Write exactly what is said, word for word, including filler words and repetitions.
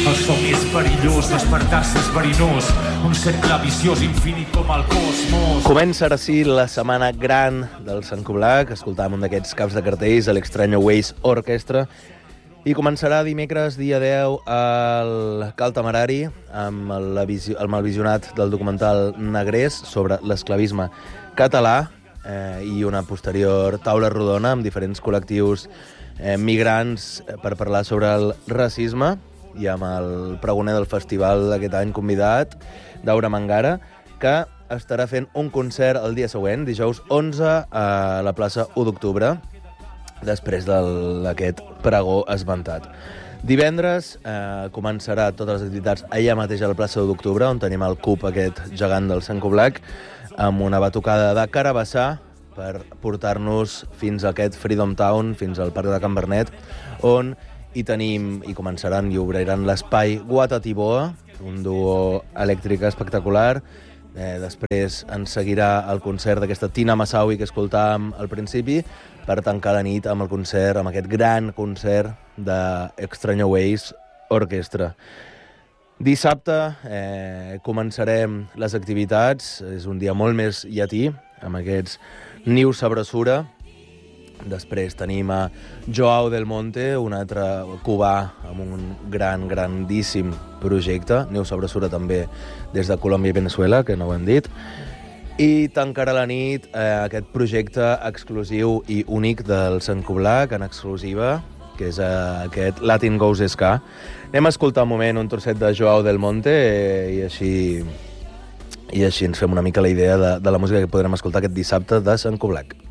El somni és perillós, despertar-se és verinós, un cercle viciós infinit com el cosmos. Comença ara sí la setmana gran del Sant Coblac. Escoltàvem un d'aquests caps de cartells, l'Extraño Ways Orquestra, i començarà dimecres, dia deu, al Cal Temerari, amb el, amb el visionat del documental Negrers sobre l'esclavisme català, eh, i una posterior taula rodona amb diferents col·lectius eh, migrants per parlar sobre el racisme, i amb el pregoner del festival d'aquest any convidat, Daura Mangara, que estarà fent un concert el dia següent, dijous onze, a la plaça u d'octubre, després d'aquest pregó esmentat. Divendres eh, començarà totes les activitats allà mateix a la plaça u d'octubre, on tenim el CUP, aquest gegant del Sant Coblac, amb una batucada de carabassà per portar-nos fins a aquest Freedom Town, fins al Parc de Can Bernet, on hi tenim, i començaran i obriran l'espai Guatatiboa, un duo elèctric espectacular. Eh, després ens seguirà el concert d'aquesta Tina Massaui que escoltàvem al principi, per tancar la nit amb el concert, amb aquest gran concert d'Extraño Ways Orquestra. Dissabte eh, començarem les activitats, és un dia molt més llatí, amb aquests Nius Sabrosura. Després tenim a Joao del Monte, un altre cubà amb un gran, grandíssim projecte. Nius Sabrosura també des de Colòmbia i Venezuela, que no ho hem dit. I tancarà la nit eh, aquest projecte exclusiu i únic del Sant Coblac, en exclusiva, que és eh, aquest Latin Goes Ska. Anem a escoltar un moment un trosset de Joao del Monte eh, i així i així ens fem una mica la idea de, de la música que podrem escoltar aquest dissabte de Sant Coblac.